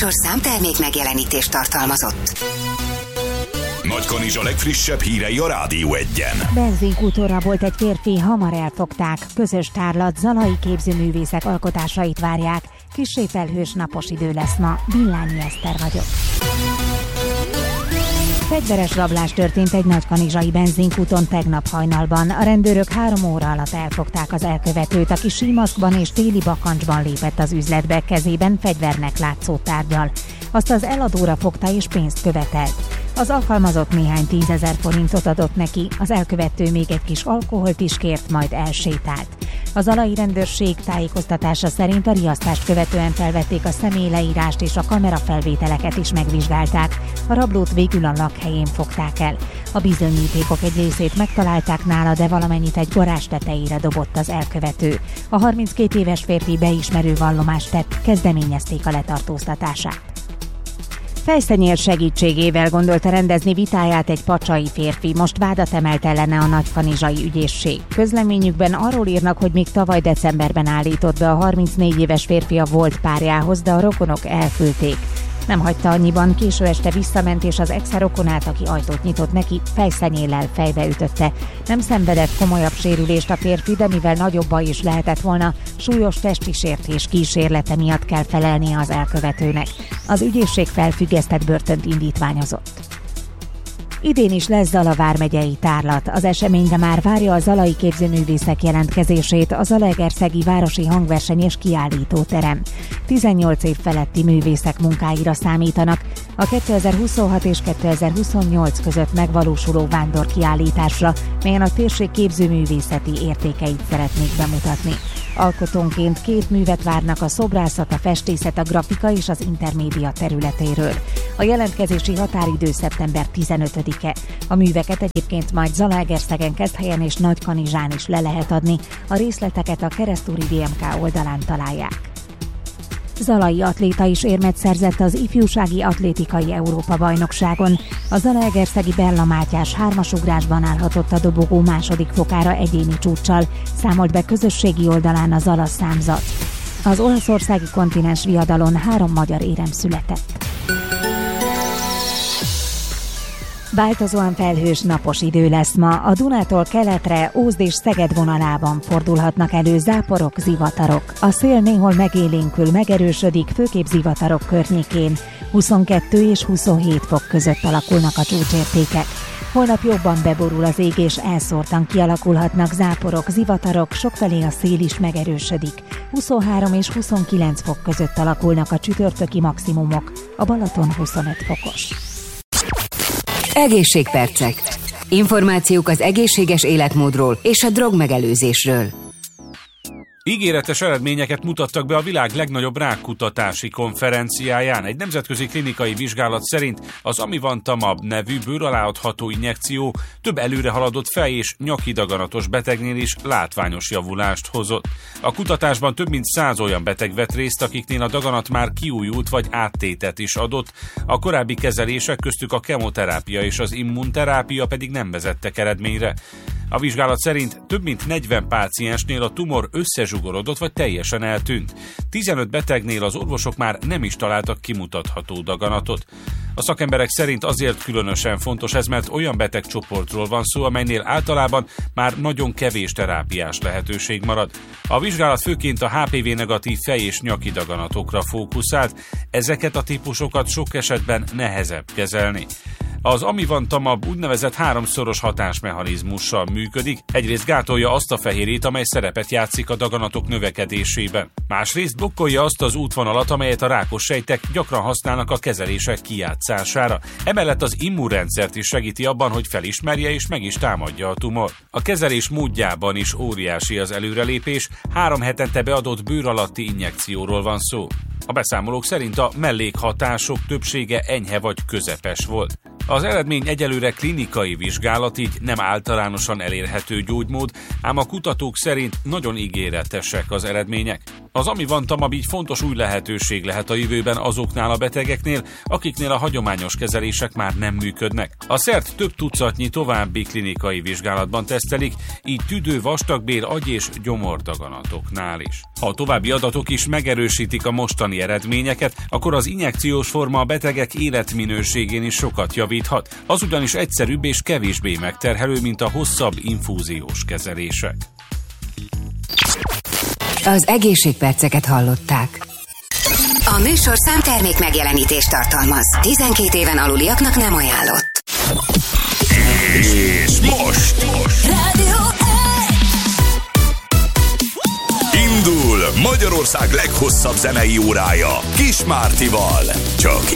műsor számtermék megjelenítést tartalmazott. Nagykanizsa legfrissebb hírei a Rádió 1-en. Benzinkúton volt egy férfi, hamar elfogták. Közös tárlat, zalai képzőművészek alkotásait várják. Kissé felhős napos idő lesz ma. Villányi Eszter vagyok. Fegyveres rablás történt egy nagykanizsai benzinkúton tegnap hajnalban. A rendőrök 3 óra alatt elfogták az elkövetőt, aki símaszkban és téli bakancsban lépett az üzletbe, kezében fegyvernek látszó tárggyal. Azt az eladóra fogta és pénzt követelt. Az alkalmazott néhány 10 000 forintot adott neki, az elkövető még egy kis alkoholt is kért, majd elsétált. A zalai rendőrség tájékoztatása szerint a riasztást követően felvették a személyleírást és a kamerafelvételeket is megvizsgálták. A rablót végül a lakhelyén fogták el. A bizonyítékok egy részét megtalálták nála, de valamennyit egy garázs tetejére dobott az elkövető. A 32 éves férfi beismerő vallomást tett, kezdeményezték a letartóztatását. Fejszennyér segítségével gondolta rendezni vitáját egy pacsai férfi, most vádat emelt ellene a nagykanizsai ügyészség. Közleményükben arról írnak, hogy még tavaly decemberben állított be a 34 éves férfi a volt párjához, de a rokonok elküldték. Nem hagyta annyiban, késő este visszament, és az ex rokonát, aki ajtót nyitott neki, fejszennyéllel fejbe ütötte. Nem szenvedett komolyabb sérülést a férfi, de mivel nagyobb baj is lehetett volna, súlyos testi sértés kísérlete miatt kell felelnie az elkövetőnek. Az ügyészség felfüggesztett börtönt indítványozott. Idén is lesz Zala vármegyei tárlat. Az eseményre már várja a zalai képzőművészek jelentkezését a Zalaegerszegi Városi Hangverseny és Kiállítóterem. 18 év feletti művészek munkáira számítanak a 2026 és 2028 között megvalósuló vándorkiállításra, melyen a térség képzőművészeti értékeit szeretnék bemutatni. Alkotónként 2 művet várnak a szobrászat, a festészet, a grafika és az intermédia területéről. A jelentkezési határidő szeptember 15-e. A műveket egyébként majd Zalaegerszegen, Keszthelyen és Nagykanizsán is le lehet adni. A részleteket a Keresztúri DMK oldalán találják. Zalai atléta is érmet szerzett az ifjúsági atlétikai Európa-bajnokságon. A zalaegerszegi Bella Mátyás 3-asugrásban állhatott a dobogó második fokára egyéni csúccsal, számolt be közösségi oldalán a Zala számzat. Az olaszországi kontinens viadalon 3 magyar érem született. Változóan felhős napos idő lesz ma. A Dunától keletre, Ózd és Szeged vonalában fordulhatnak elő záporok, zivatarok. A szél néhol megélénkül, megerősödik, főképp zivatarok környékén. 22 és 27 fok között alakulnak a csúcsértékek. Holnap jobban beborul az ég, és elszórtan kialakulhatnak záporok, zivatarok, sokfelé a szél is megerősödik. 23 és 29 fok között alakulnak a csütörtöki maximumok, a Balaton 25 fokos. Egészségpercek. Információk az egészséges életmódról és a drogmegelőzésről. Ígéretes eredményeket mutattak be a világ legnagyobb rákkutatási konferenciáján. Egy nemzetközi klinikai vizsgálat szerint az amivantamab nevű bőr alá adható injekció több előre haladott fej- és nyakidaganatos betegnél is látványos javulást hozott. A kutatásban több mint 100 olyan beteg vett részt, akiknél a daganat már kiújult vagy áttétet is adott, a korábbi kezelések, köztük a kemoterápia és az immunterápia pedig nem vezettek eredményre. A vizsgálat szerint több mint 40 páciensnél a tumor összezsugorodott vagy teljesen eltűnt. 15 betegnél az orvosok már nem is találtak kimutatható daganatot. A szakemberek szerint azért különösen fontos ez, mert olyan betegcsoportról van szó, amelynél általában már nagyon kevés terápiás lehetőség marad. A vizsgálat főként a HPV-negatív fej- és nyakidaganatokra fókuszált, ezeket a típusokat sok esetben nehezebb kezelni. Az amivantamab úgynevezett 3-szoros hatásmechanizmussal működik, egyrészt gátolja azt a fehérjét, amely szerepet játszik a daganatok növekedésében. Másrészt blokkolja azt az útvonalat, amelyet a rákos sejtek gyakran használnak a kezelések kijátszására. Emellett az immunrendszert is segíti abban, hogy felismerje és meg is támadja a tumor. A kezelés módjában is óriási az előrelépés, 3 hetente beadott bőr alatti injekcióról van szó. A beszámolók szerint a mellékhatások többsége enyhe vagy közepes volt. Az eredmény egyelőre klinikai vizsgálat, így nem általánosan elérhető gyógymód, ám a kutatók szerint nagyon ígéretesek az eredmények. Az amivantamab így fontos új lehetőség lehet a jövőben azoknál a betegeknél, akiknél a hagyományos kezelések már nem működnek. A szert több tucatnyi további klinikai vizsgálatban tesztelik, így tüdő, vastagbél, agy és gyomordaganatoknál is. Ha a további adatok is megerősítik a mostani eredményeket, akkor az injekciós forma a betegek életminőségén is sokat javíthat. Az ugyanis egyszerűbb és kevésbé megterhelő, mint a hosszabb infúziós kezelések. Az egészségperceket hallották. A műsorszám termék megjelenítést tartalmaz. 12 éven aluliaknak nem ajánlott. És most Rádió indul Magyarország leghosszabb zenei órája Kis Mártival. Csak